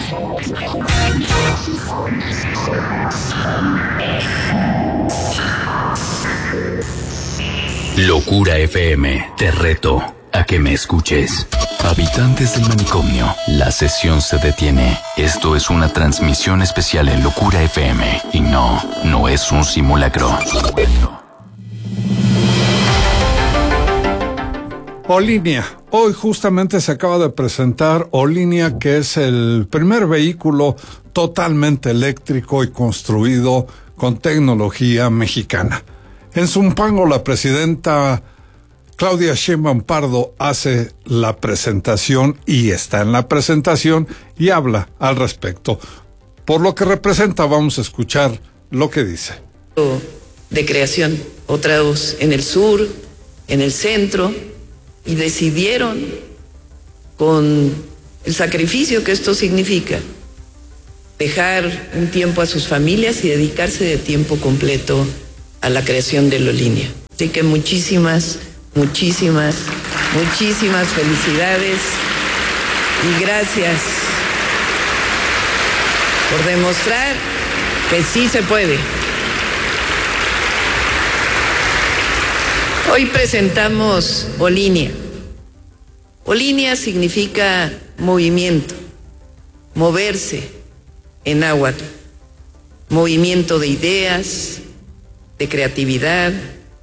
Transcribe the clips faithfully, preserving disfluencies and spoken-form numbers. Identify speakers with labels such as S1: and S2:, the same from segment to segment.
S1: Locura F M, te reto a que me escuches. Habitantes del manicomio, la sesión se detiene. Esto es una transmisión especial en Locura F M. Y no, no es un simulacro.
S2: Olinia. Hoy justamente se acaba de presentar Olinia, que es el primer vehículo totalmente eléctrico y construido con tecnología mexicana. En Zumpango, la presidenta Claudia Sheinbaum Pardo hace la presentación y está en la presentación y habla al respecto. Por lo que representa, vamos a escuchar lo que dice.
S3: De creación, otros en el sur, en el centro, y decidieron, con el sacrificio que esto significa, dejar un tiempo a sus familias y dedicarse de tiempo completo a la creación de Olinia. Así que muchísimas, muchísimas, muchísimas felicidades y gracias por demostrar que sí se puede. Hoy presentamos Olinia. Olinia significa movimiento, moverse en náhuatl, movimiento de ideas, de creatividad,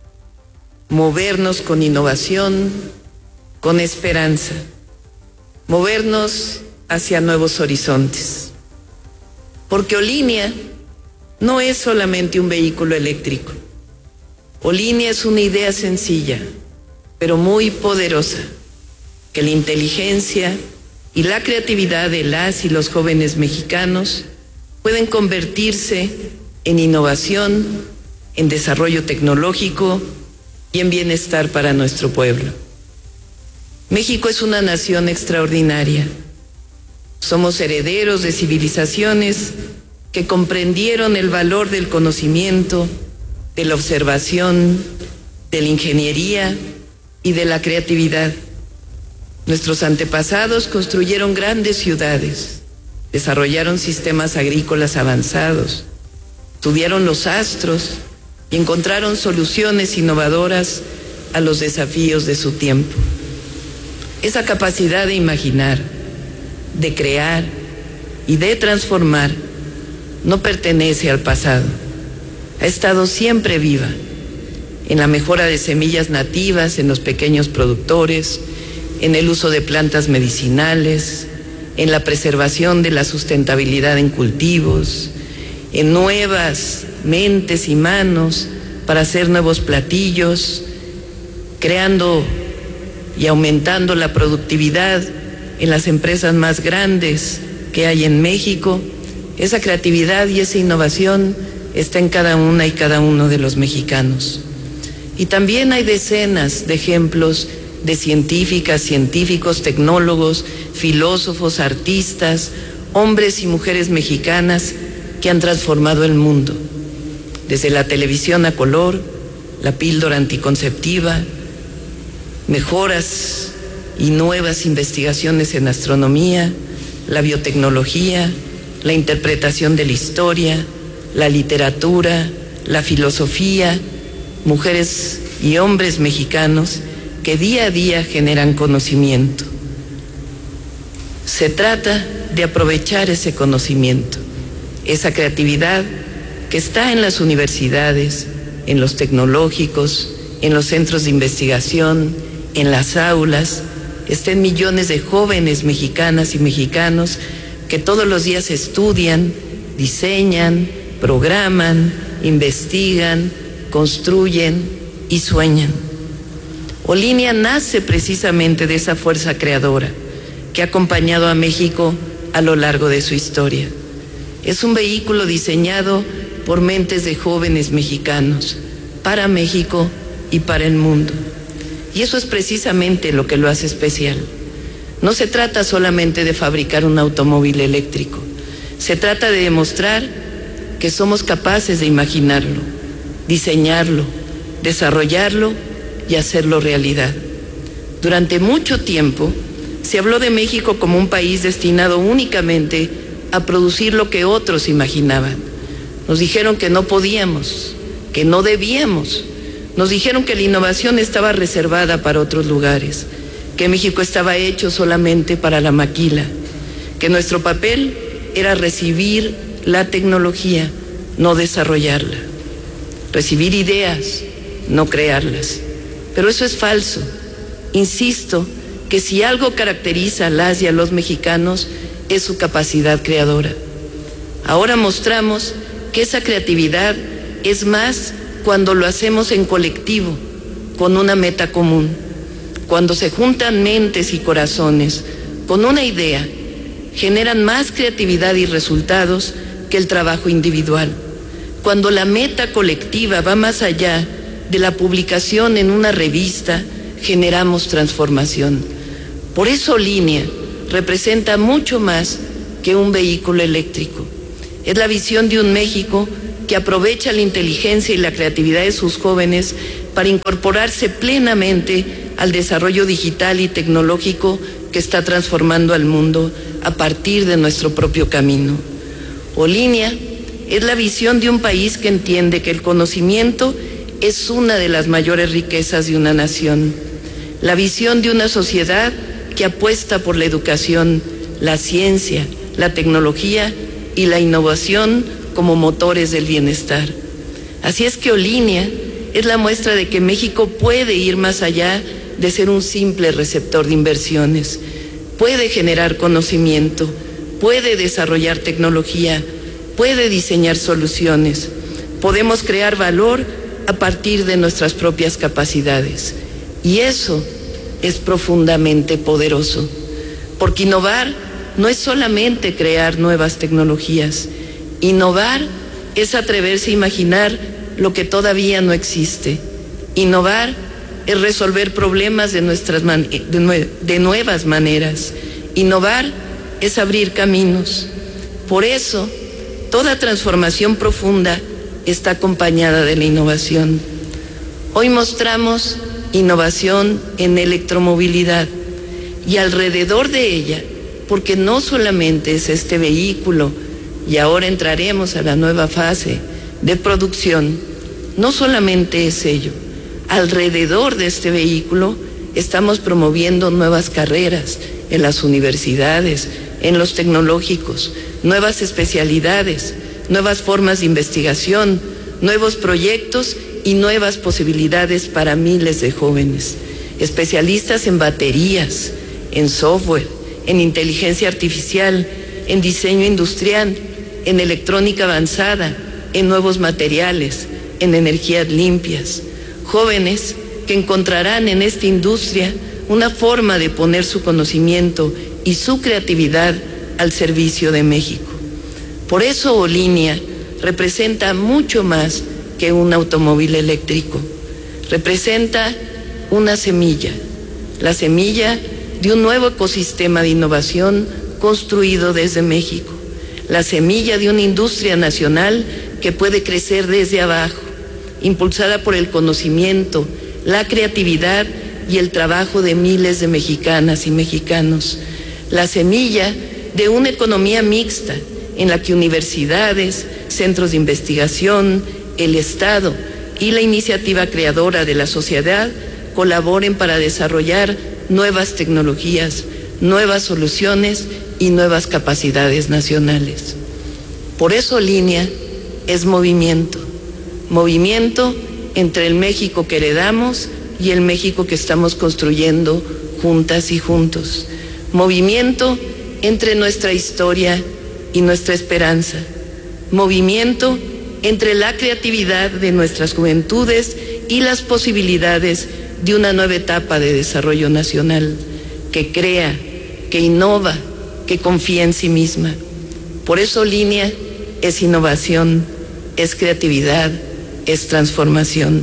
S3: movernos con innovación, con esperanza, movernos hacia nuevos horizontes. Porque Olinia no es solamente un vehículo eléctrico. Olinia es una idea sencilla, pero muy poderosa, que la inteligencia y la creatividad de las y los jóvenes mexicanos pueden convertirse en innovación, en desarrollo tecnológico y en bienestar para nuestro pueblo. México es una nación extraordinaria. Somos herederos de civilizaciones que comprendieron el valor del conocimiento, de la observación, de la ingeniería y de la creatividad. Nuestros antepasados construyeron grandes ciudades, desarrollaron sistemas agrícolas avanzados, estudiaron los astros y encontraron soluciones innovadoras a los desafíos de su tiempo. Esa capacidad de imaginar, de crear y de transformar no pertenece al pasado. Ha estado siempre viva en la mejora de semillas nativas en los pequeños productores, en el uso de plantas medicinales, en la preservación de la sustentabilidad en cultivos, en nuevas mentes y manos para hacer nuevos platillos, creando y aumentando la productividad en las empresas más grandes que hay en México. Esa creatividad y esa innovación está en cada una y cada uno de los mexicanos. Y también hay decenas de ejemplos de científicas, científicos, tecnólogos, filósofos, artistas, hombres y mujeres mexicanas que han transformado el mundo, desde la televisión a color, la píldora anticonceptiva, mejoras y nuevas investigaciones en astronomía, la biotecnología, la interpretación de la historia, la literatura, la filosofía, mujeres y hombres mexicanos que día a día generan conocimiento. Se trata de aprovechar ese conocimiento, esa creatividad que está en las universidades, en los tecnológicos, en los centros de investigación, en las aulas, está en millones de jóvenes mexicanas y mexicanos que todos los días estudian, diseñan, programan, investigan, construyen y sueñan. Olinia nace precisamente de esa fuerza creadora que ha acompañado a México a lo largo de su historia. Es un vehículo diseñado por mentes de jóvenes mexicanos, para México y para el mundo. Y eso es precisamente lo que lo hace especial. No se trata solamente de fabricar un automóvil eléctrico, se trata de demostrar que somos capaces de imaginarlo, diseñarlo, desarrollarlo y hacerlo realidad. Durante mucho tiempo se habló de México como un país destinado únicamente a producir lo que otros imaginaban. Nos dijeron que no podíamos, que no debíamos. Nos dijeron que la innovación estaba reservada para otros lugares, que México estaba hecho solamente para la maquila, que nuestro papel era recibir la tecnología, no desarrollarla. Recibir ideas, no crearlas. Pero eso es falso. Insisto que si algo caracteriza a las y a los mexicanos es su capacidad creadora. Ahora mostramos que esa creatividad es más cuando lo hacemos en colectivo, con una meta común, cuando se juntan mentes y corazones con una idea, generan más creatividad y resultados que el trabajo individual. Cuando la meta colectiva va más allá de la publicación en una revista, generamos transformación. Por eso Línea representa mucho más que un vehículo eléctrico. Es la visión de un México que aprovecha la inteligencia y la creatividad de sus jóvenes para incorporarse plenamente al desarrollo digital y tecnológico que está transformando al mundo a partir de nuestro propio camino. O Línea es la visión de un país que entiende que el conocimiento es una de las mayores riquezas de una nación. La visión de una sociedad que apuesta por la educación, la ciencia, la tecnología y la innovación como motores del bienestar. Así es que Olínea es la muestra de que México puede ir más allá de ser un simple receptor de inversiones. Puede generar conocimiento, puede desarrollar tecnología, puede diseñar soluciones. Podemos crear valor a partir de nuestras propias capacidades. Y eso es profundamente poderoso, porque innovar no es solamente crear nuevas tecnologías. Innovar es atreverse a imaginar lo que todavía no existe. Innovar es resolver problemas de, nuestras man- de, nue- de nuevas maneras. Innovar es abrir caminos. Por eso, toda transformación profunda está acompañada de la innovación. Hoy mostramos innovación en electromovilidad y alrededor de ella, porque no solamente es este vehículo, y ahora entraremos a la nueva fase de producción, no solamente es ello. Alrededor de este vehículo estamos promoviendo nuevas carreras en las universidades, en los tecnológicos, nuevas especialidades, nuevas formas de investigación, nuevos proyectos y nuevas posibilidades para miles de jóvenes, especialistas en baterías, en software, en inteligencia artificial, en diseño industrial, en electrónica avanzada, en nuevos materiales, en energías limpias. Jóvenes que encontrarán en esta industria una forma de poner su conocimiento y su creatividad al servicio de México. Por eso Olínea representa mucho más que un automóvil eléctrico. Representa una semilla, la semilla de un nuevo ecosistema de innovación construido desde México, la semilla de una industria nacional que puede crecer desde abajo, impulsada por el conocimiento, la creatividad y el trabajo de miles de mexicanas y mexicanos, la semilla de una economía mixta en la que universidades, centros de investigación, el Estado y la iniciativa creadora de la sociedad colaboren para desarrollar nuevas tecnologías, nuevas soluciones y nuevas capacidades nacionales. Por eso Línea es movimiento, movimiento entre el México que heredamos y el México que estamos construyendo juntas y juntos, movimiento entre nuestra historia y nuestra esperanza, movimiento entre la creatividad de nuestras juventudes y las posibilidades de una nueva etapa de desarrollo nacional, que crea, que innova, que confía en sí misma. Por eso Línea es innovación, es creatividad, es transformación.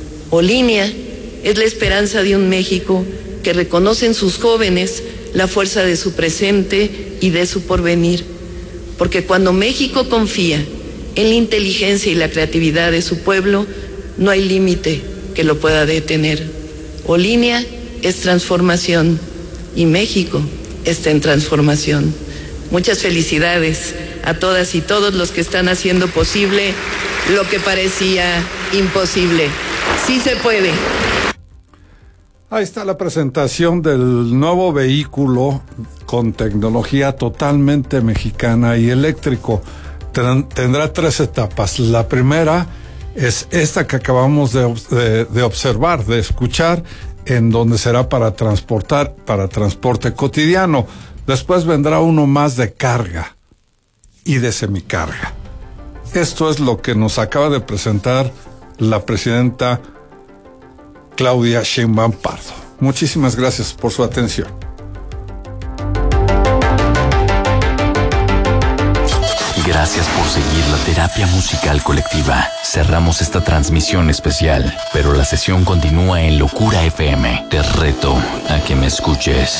S3: O Línea es la esperanza de un México que reconoce en sus jóvenes la fuerza de su presente y de su porvenir. Porque cuando México confía en la inteligencia y la creatividad de su pueblo, no hay límite que lo pueda detener. O Línea es transformación y México está en transformación. Muchas felicidades a todas y todos los que están haciendo posible lo que parecía imposible. Sí se puede.
S2: Ahí está la presentación del nuevo vehículo con tecnología totalmente mexicana y eléctrico. Tendrá tres etapas. La primera es esta que acabamos de, de, de observar, de escuchar, en donde será para transportar, para transporte cotidiano. Después vendrá uno más de carga y de semicarga. Esto es lo que nos acaba de presentar la presidenta Claudia Sheinbaum Pardo. Muchísimas gracias por su atención.
S1: Gracias por seguir la terapia musical colectiva. Cerramos esta transmisión especial, pero la sesión continúa en Locura F M. Te reto a que me escuches.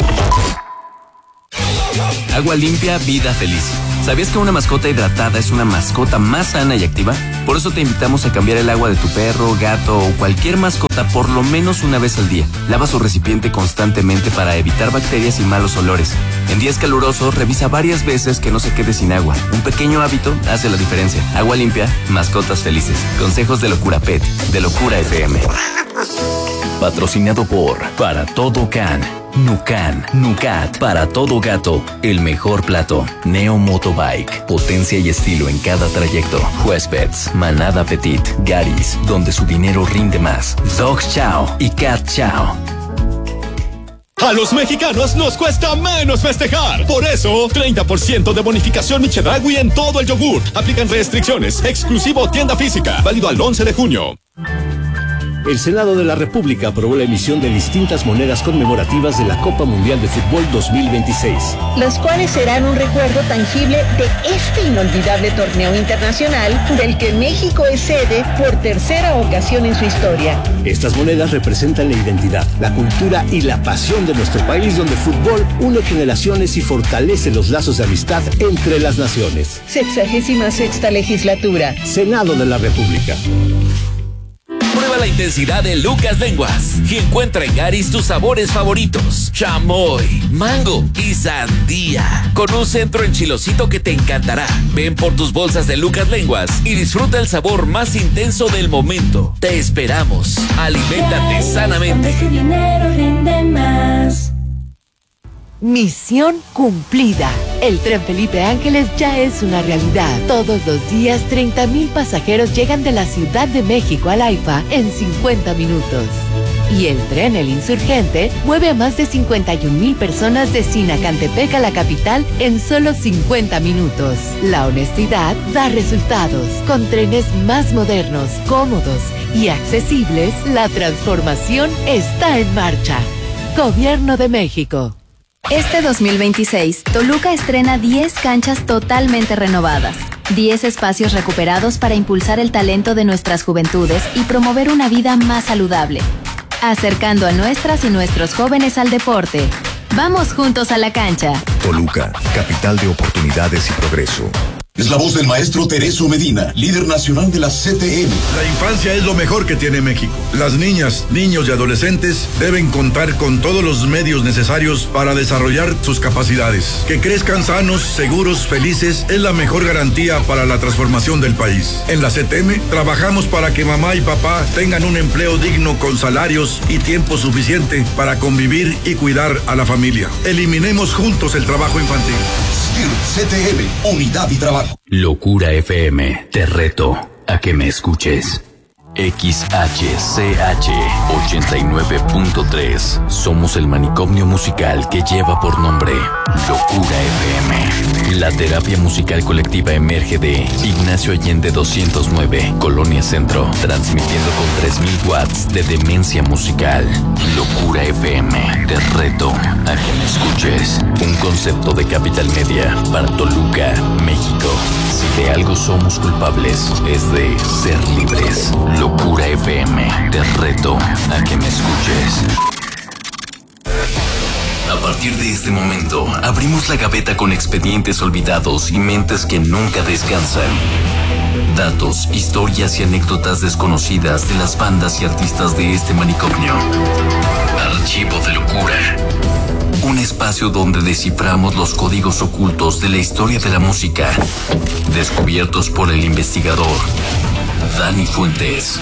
S1: Agua limpia, vida feliz. ¿Sabías que una mascota hidratada es una mascota más sana y activa? Por eso te invitamos a cambiar el agua de tu perro, gato o cualquier mascota por lo menos una vez al día. Lava su recipiente constantemente para evitar bacterias y malos olores. En días calurosos, revisa varias veces que no se quede sin agua. Un pequeño hábito hace la diferencia. Agua limpia, mascotas felices. Consejos de Locura Pet, de Locura F M. Patrocinado por Para Todo Can, Nucan, Nucat, Para Todo Gato, el mejor plato, Neo Motobike, potencia y estilo en cada trayecto, Huéspedes, Manada Petit, Garis, donde su dinero rinde más, Dogs Chow y Cat Chow.
S4: A los mexicanos nos cuesta menos festejar. Por eso, treinta por ciento de bonificación Michedragui en todo el yogur. Aplican restricciones. Exclusivo tienda física. Válido al once de junio.
S5: El Senado de la República aprobó la emisión de distintas monedas conmemorativas de la Copa Mundial de Fútbol dos mil veintiséis.
S6: Las cuales serán un recuerdo tangible de este inolvidable torneo internacional del que México es sede por tercera ocasión en su historia.
S5: Estas monedas representan la identidad, la cultura y la pasión de nuestro país, donde el fútbol une generaciones y fortalece los lazos de amistad entre las naciones.
S6: Sexagésima sexta legislatura.
S5: Senado de la República.
S7: Prueba la intensidad de Lucas Lenguas y encuentra en Garis tus sabores favoritos: chamoy, mango y sandía. Con un centro en Chilocito que te encantará. Ven por tus bolsas de Lucas Lenguas y disfruta el sabor más intenso del momento. Te esperamos. Aliméntate sanamente.
S8: Donde su dinero rinde más.
S9: Misión cumplida. El tren Felipe Ángeles ya es una realidad. Todos los días, treinta mil pasajeros llegan de la Ciudad de México al AIFA en cincuenta minutos. Y el tren El Insurgente mueve a más de cincuenta y un mil personas de Sinacantepec a la capital en solo cincuenta minutos. La honestidad da resultados. Con trenes más modernos, cómodos y accesibles, la transformación está en marcha. Gobierno de México.
S10: Este dos mil veintiséis, Toluca estrena diez canchas totalmente renovadas, diez espacios recuperados para impulsar el talento de nuestras juventudes y promover una vida más saludable, acercando a nuestras y nuestros jóvenes al deporte. Vamos juntos a la cancha.
S11: Toluca, capital de oportunidades y progreso.
S12: Es la voz del maestro Tereso Medina, líder nacional de la C T M.
S13: La infancia es lo mejor que tiene México. Las niñas, niños y adolescentes deben contar con todos los medios necesarios para desarrollar sus capacidades. Que crezcan sanos, seguros, felices es la mejor garantía para la transformación del país. En la C T M trabajamos para que mamá y papá tengan un empleo digno con salarios y tiempo suficiente para convivir y cuidar a la familia. Eliminemos juntos el trabajo infantil.
S12: C T M, unidad y trabajo.
S1: Locura F M, te reto a que me escuches. X H C H ochenta y nueve punto tres. Somos el manicomio musical que lleva por nombre Locura F M. La terapia musical colectiva emerge de Ignacio Allende doscientos nueve, Colonia Centro, transmitiendo con tres mil watts de demencia musical. Locura F M, te reto a que me escuches. Un concepto de Capital Media para Toluca, México. Si de algo somos culpables, es de ser libres. Locura F M, te reto a que me escuches. A partir de este momento, abrimos la gaveta con expedientes olvidados y mentes que nunca descansan. Datos, historias y anécdotas desconocidas de las bandas y artistas de este manicomio. Archivo de Locura. un espacio donde desciframos los códigos ocultos de la historia de la música, descubiertos por el investigador Dani Fuentes.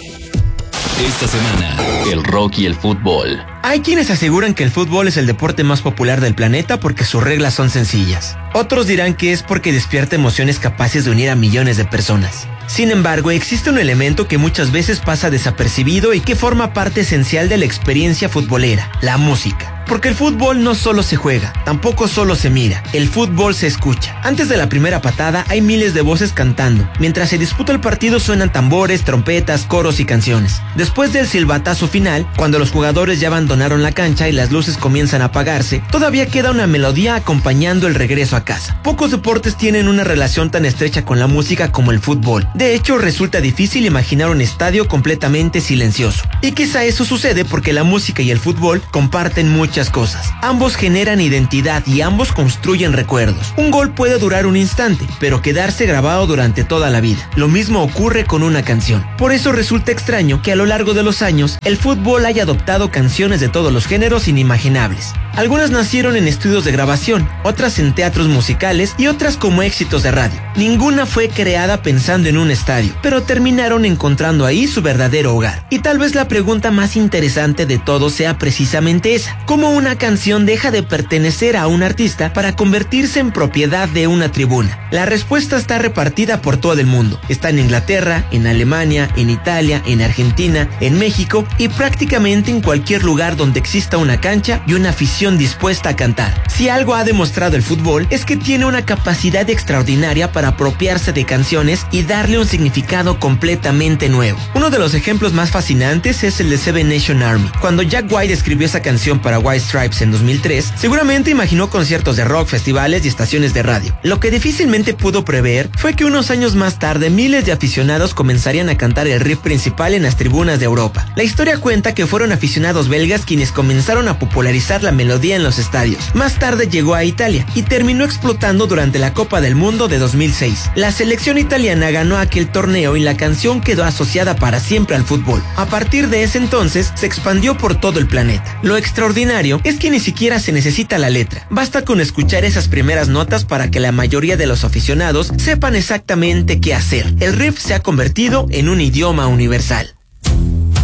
S1: Esta semana, el rock y el fútbol.
S14: Hay quienes aseguran que el fútbol es el deporte más popular del planeta porque sus reglas son sencillas. Otros dirán que es porque despierta emociones capaces de unir a millones de personas. Sin embargo, existe un elemento que muchas veces pasa desapercibido y que forma parte esencial de la experiencia futbolera: la música. Porque el fútbol no solo se juega, tampoco solo se mira, el fútbol se escucha. Antes de la primera patada hay miles de voces cantando. Mientras se disputa el partido suenan tambores, trompetas, coros y canciones. Después del silbatazo final, cuando los jugadores ya abandonaron la cancha y las luces comienzan a apagarse, todavía queda una melodía acompañando el regreso a casa. Pocos deportes tienen una relación tan estrecha con la música como el fútbol. De hecho, resulta difícil imaginar un estadio completamente silencioso. Y quizá eso sucede porque la música y el fútbol comparten muchas cosas. Ambos generan identidad y ambos construyen recuerdos. Un gol puede durar un instante, pero quedarse grabado durante toda la vida. Lo mismo ocurre con una canción. Por eso resulta extraño que a lo largo de los años, el fútbol haya adoptado canciones de todos los géneros inimaginables. Algunas nacieron en estudios de grabación, otras en teatros musicales y otras como éxitos de radio. Ninguna fue creada pensando en un estadio, pero terminaron encontrando ahí su verdadero hogar. Y tal vez la pregunta más interesante de todo sea precisamente esa: ¿cómo una canción deja de pertenecer a un artista para convertirse en propiedad de una tribuna? La respuesta está repartida por todo el mundo. Está en Inglaterra, en Alemania, en Italia, en Argentina, en México y prácticamente en cualquier lugar donde exista una cancha y una afición dispuesta a cantar. Si algo ha demostrado el fútbol es que tiene una capacidad extraordinaria para apropiarse de canciones y darle un significado completamente nuevo. Uno de los ejemplos más fascinantes es el de Seven Nation Army. Cuando Jack White escribió esa canción para White Stripes en dos mil tres, seguramente imaginó conciertos de rock, festivales y estaciones de radio. Lo que difícilmente pudo prever fue que unos años más tarde miles de aficionados comenzarían a cantar el riff principal en las tribunas de Europa. La historia cuenta que fueron aficionados belgas quienes comenzaron a popularizar la melodía en los estadios. Más tarde llegó a Italia y terminó explotando durante la Copa del Mundo de dos mil seis. La selección italiana ganó aquel torneo y la canción quedó asociada para siempre al fútbol. A partir de ese entonces se expandió por todo el planeta. Lo extraordinario es que ni siquiera se necesita la letra. Basta con escuchar esas primeras notas para que la mayoría de los aficionados sepan exactamente qué hacer. El riff se ha convertido en un idioma universal.